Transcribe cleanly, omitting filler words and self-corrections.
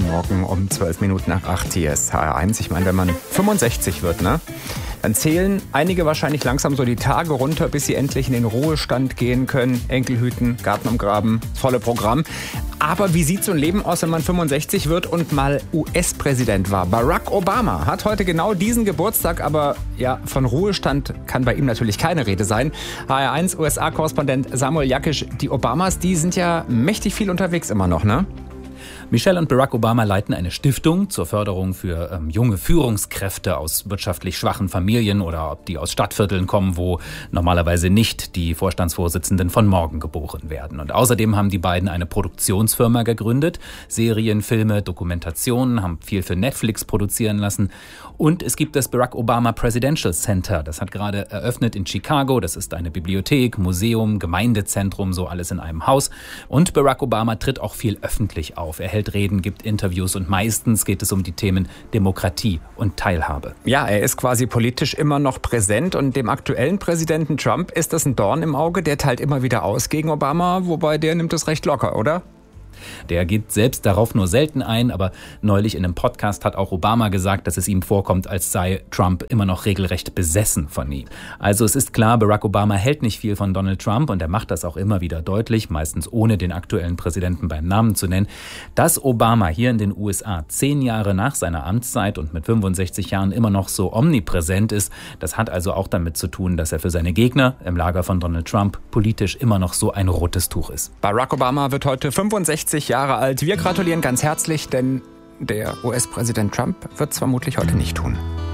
Guten Morgen um 12 Minuten nach 8 hier ist HR1. Ich meine, wenn man 65 wird, ne, dann zählen einige wahrscheinlich langsam so die Tage runter, bis sie endlich in den Ruhestand gehen können. Enkel hüten, Garten umgraben, volle Programm. Aber wie sieht so ein Leben aus, wenn man 65 wird und mal US-Präsident war? Barack Obama hat heute genau diesen Geburtstag, aber ja, von Ruhestand kann bei ihm natürlich keine Rede sein. HR1 USA-Korrespondent Samuel Jakisch, die Obamas, die sind ja mächtig viel unterwegs immer noch, ne? Michelle und Barack Obama leiten eine Stiftung zur Förderung für junge Führungskräfte aus wirtschaftlich schwachen Familien oder ob die aus Stadtvierteln kommen, wo normalerweise nicht die Vorstandsvorsitzenden von morgen geboren werden. Und außerdem haben die beiden eine Produktionsfirma gegründet. Serien, Filme, Dokumentationen, haben viel für Netflix produzieren lassen. Und es gibt das Barack Obama Presidential Center. Das hat gerade eröffnet in Chicago. Das ist eine Bibliothek, Museum, Gemeindezentrum, so alles in einem Haus. Und Barack Obama tritt auch viel öffentlich auf. Er hält Reden, gibt Interviews und meistens geht es um die Themen Demokratie und Teilhabe. Ja, er ist quasi politisch immer noch präsent und dem aktuellen Präsidenten Trump ist das ein Dorn im Auge. Der teilt immer wieder aus gegen Obama, wobei der nimmt es recht locker, oder? Der geht selbst darauf nur selten ein, aber neulich in einem Podcast hat auch Obama gesagt, dass es ihm vorkommt, als sei Trump immer noch regelrecht besessen von ihm. Also es ist klar, Barack Obama hält nicht viel von Donald Trump und er macht das auch immer wieder deutlich, meistens ohne den aktuellen Präsidenten beim Namen zu nennen. Dass Obama hier in den USA 10 Jahre nach seiner Amtszeit und mit 65 Jahren immer noch so omnipräsent ist, das hat also auch damit zu tun, dass er für seine Gegner im Lager von Donald Trump politisch immer noch so ein rotes Tuch ist. Barack Obama wird heute 65 Jahre alt. Wir gratulieren ganz herzlich, denn der US-Präsident Trump wird es vermutlich heute nicht tun.